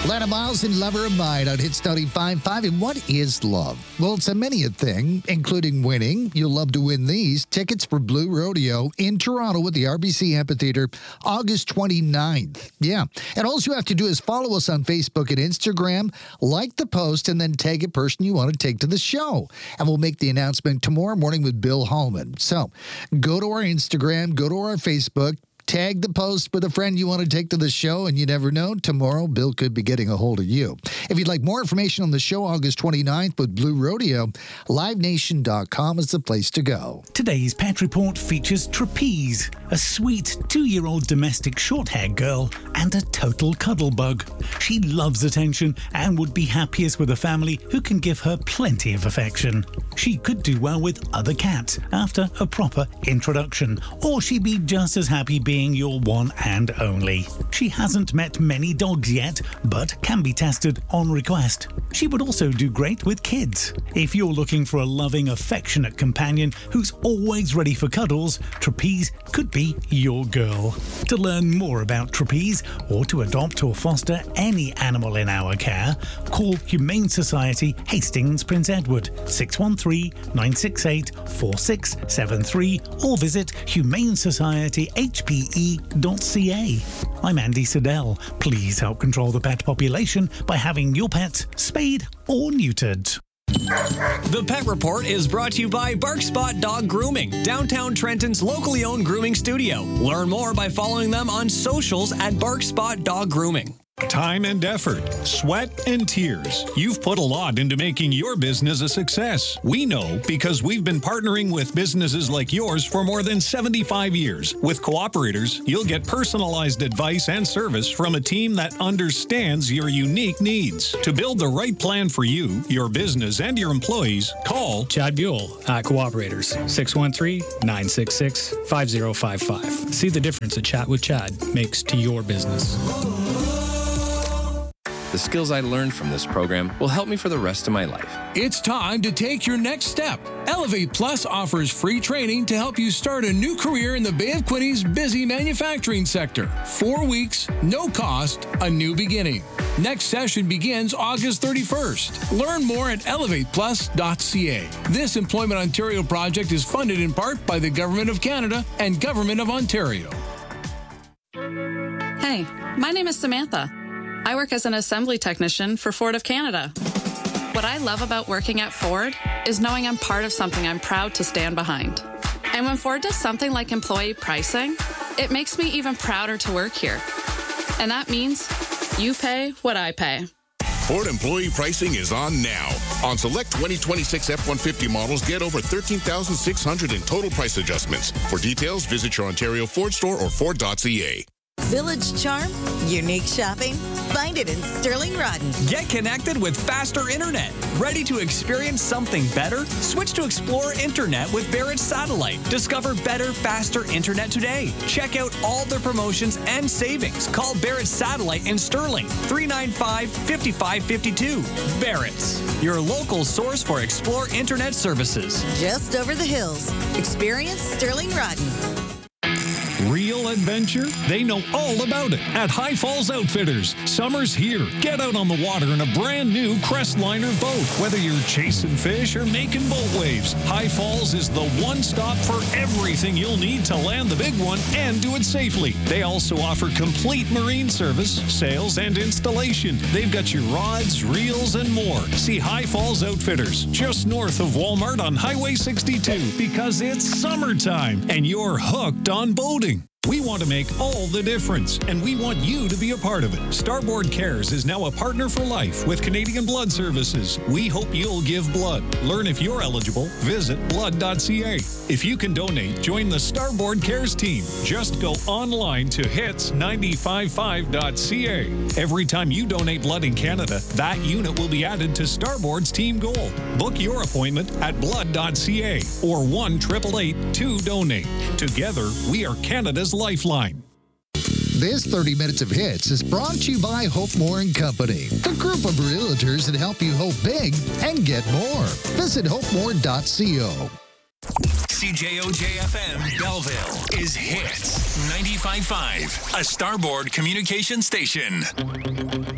Lana Miles and Lover of Mine on Hits 95.5. And what is love? Well, it's a many a thing, including winning. You'll love to win these. Tickets for Blue Rodeo in Toronto at the RBC Amphitheater, August 29th. Yeah. And all you have to do is follow us on Facebook and Instagram, like the post, and then tag a person you want to take to the show. And we'll make the announcement tomorrow morning with Bill Holman. So go to our Instagram, go to our Facebook, tag the post with a friend you want to take to the show, and you never know, tomorrow Bill could be getting a hold of you. If you'd like more information on the show August 29th with Blue Rodeo, livenation.com is the place to go. Today's Pet Report features Trapeze, a sweet 2-year-old domestic short-haired girl and a total cuddle bug. She loves attention and would be happiest with a family who can give her plenty of affection. She could do well with other cats after a proper introduction, or she'd be just as happy being your one and only. She hasn't met many dogs yet, but can be tested on request. She would also do great with kids. If you're looking for a loving, affectionate companion who's always ready for cuddles, Trapeze could be your girl. To learn more about Trapeze or to adopt or foster any animal in our care, call Humane Society Hastings Prince Edward 613-968-4673 or visit humanesociety.hpe.ca. I'm Andy Siddell. Please help control the pet population by having your pets spayed or neutered. The Pet Report is brought to you by Barkspot Dog Grooming, downtown Trenton's locally owned grooming studio. Learn more by following them on socials at Barkspot Dog Grooming. Time and effort, sweat and tears. You've put a lot into making your business a success. We know because we've been partnering with businesses like yours for more than 75 years. With Cooperators, you'll get personalized advice and service from a team that understands your unique needs. To build the right plan for you, your business, and your employees, call Chad Buell at Cooperators, 613-966-5055. See the difference a chat with Chad makes to your business. The skills I learned from this program will help me for the rest of my life. It's time to take your next step. Elevate Plus offers free training to help you start a new career in the Bay of Quinny's busy manufacturing sector. 4 weeks, no cost, a new beginning. Next session begins August 31st. Learn more at elevateplus.ca. This Employment Ontario project is funded in part by the Government of Canada and Government of Ontario. Hey, my name is Samantha. I work as an assembly technician for Ford of Canada. What I love about working at Ford is knowing I'm part of something I'm proud to stand behind. And when Ford does something like employee pricing, it makes me even prouder to work here. And that means you pay what I pay. Ford employee pricing is on now. On select 2026 F-150 models, get over $13,600 in total price adjustments. For details, visit your Ontario Ford store or Ford.ca. Village charm? Unique shopping? Find it in Sterling Rodden. Get connected with faster internet. Ready to experience something better? Switch to Explore Internet with Barrett Satellite. Discover better, faster internet today. Check out all their promotions and savings. Call Barrett Satellite in Sterling, 395-5552. Barrett's, your local source for Explore Internet services. Just over the hills. Experience Sterling Rodden. Real adventure? They know all about it at High Falls Outfitters. Summer's here. Get out on the water in a brand new Crestliner boat. Whether you're chasing fish or making boat waves, High Falls is the one stop for everything you'll need to land the big one and do it safely. They also offer complete marine service, sales, and installation. They've got your rods, reels, and more. See High Falls Outfitters just north of Walmart on Highway 62 because it's summertime and you're hooked on boating. We want to make all the difference, and we want you to be a part of it. Starboard Cares is now a partner for life with Canadian Blood Services. We hope you'll give blood. Learn if you're eligible. Visit blood.ca. If you can donate, join the Starboard Cares team. Just go online to hits955.ca. Every time you donate blood in Canada, that unit will be added to Starboard's team goal. Book your appointment at blood.ca or 1-888-2-DONATE. Together, we are Canada's lifeline. This 30 Minutes of Hits is brought to you by Hope Moore & Company, the group of realtors that help you hope big and get more. Visit hopemore.co. CJOJ-FM Belleville is Hits 95.5, a Starboard communication station.